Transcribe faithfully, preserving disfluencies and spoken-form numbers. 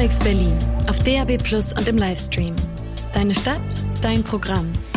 Alex Berlin auf D A B Plus und im Livestream. Deine Stadt, dein Programm.